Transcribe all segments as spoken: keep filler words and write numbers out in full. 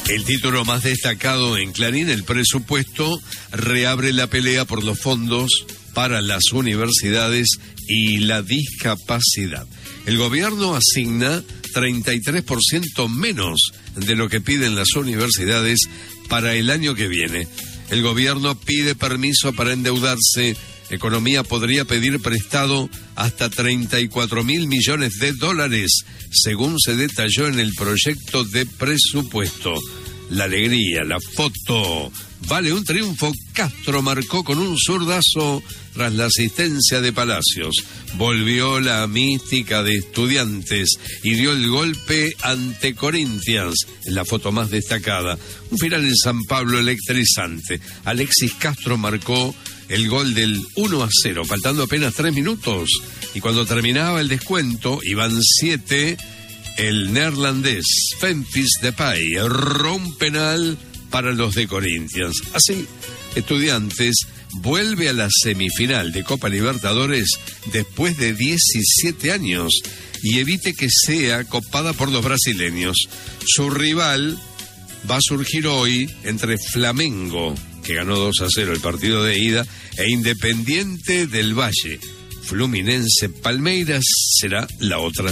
El título más destacado en Clarín, el presupuesto reabre la pelea por los fondos para las universidades y la discapacidad. El gobierno asigna treinta y tres por ciento menos de lo que piden las universidades para el año que viene. El gobierno pide permiso para endeudarse. Economía podría pedir prestado hasta treinta y cuatro mil millones de dólares, según se detalló en el proyecto de presupuesto. La alegría, la foto, vale un triunfo. Castro marcó con un zurdazo tras la asistencia de Palacios. Volvió la mística de Estudiantes y dio el golpe ante Corinthians, en la foto más destacada. Un final en San Pablo electrizante. Alexis Castro marcó el gol del uno a cero, faltando apenas tres minutos. Y cuando terminaba el descuento, iban siete, el neerlandés Memphis Depay erró un penal para los de Corinthians. Así, Estudiantes vuelve a la semifinal de Copa Libertadores después de diecisiete años y evite que sea copada por los brasileños. Su rival va a surgir hoy entre Flamengo, que ganó dos a cero el partido de ida, e Independiente del Valle. Fluminense Palmeiras será la otra.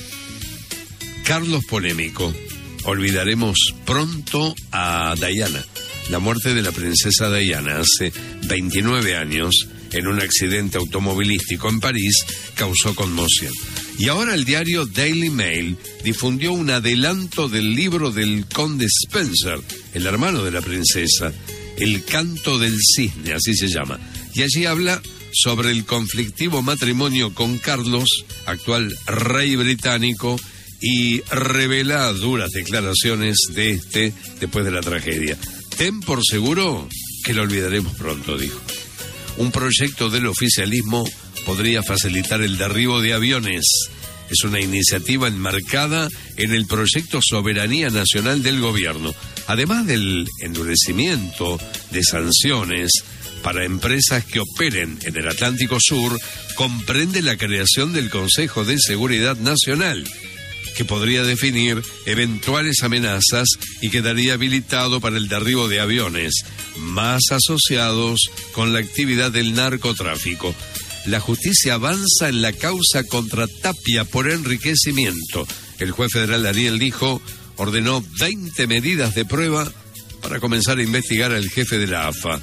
Carlos polémico. Olvidaremos pronto a Diana. La muerte de la princesa Diana hace veintinueve años en un accidente automovilístico en París causó conmoción. Y ahora el diario Daily Mail difundió un adelanto del libro del conde Spencer, el hermano de la princesa, El canto del cisne, así se llama. Y allí habla sobre el conflictivo matrimonio con Carlos, actual rey británico, y revela duras declaraciones de este después de la tragedia. Ten por seguro que lo olvidaremos pronto, dijo. Un proyecto del oficialismo podría facilitar el derribo de aviones. Es una iniciativa enmarcada en el proyecto Soberanía Nacional del gobierno. Además del endurecimiento de sanciones para empresas que operen en el Atlántico Sur, comprende la creación del Consejo de Seguridad Nacional, que podría definir eventuales amenazas y quedaría habilitado para el derribo de aviones más asociados con la actividad del narcotráfico. La justicia avanza en la causa contra Tapia por enriquecimiento. El juez federal Ariel Lijo ordenó veinte medidas de prueba para comenzar a investigar al jefe de la A F A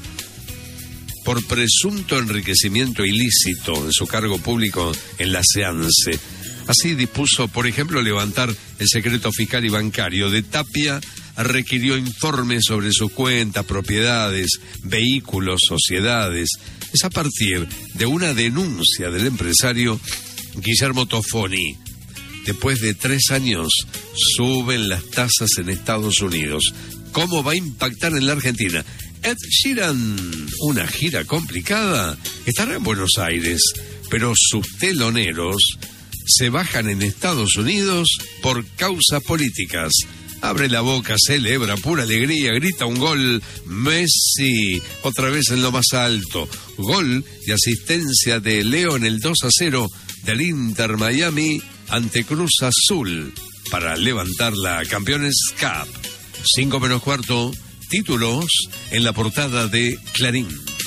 por presunto enriquecimiento ilícito en su cargo público en la SEANSE. Así dispuso, por ejemplo, levantar el secreto fiscal y bancario. De Tapia requirió informes sobre sus cuentas, propiedades, vehículos, sociedades. Es a partir de una denuncia del empresario Guillermo Tofoni. Después de tres años, suben las tasas en Estados Unidos. ¿Cómo va a impactar en la Argentina? Ed Sheeran, una gira complicada, estará en Buenos Aires, pero sus teloneros se bajan en Estados Unidos por causas políticas. Abre la boca, celebra, pura alegría, grita un gol. Messi, otra vez en lo más alto. Gol de asistencia de Leo en el dos a cero del Inter Miami ante Cruz Azul para levantar la Campeones Cup. Cinco menos cuarto, títulos en la portada de Clarín.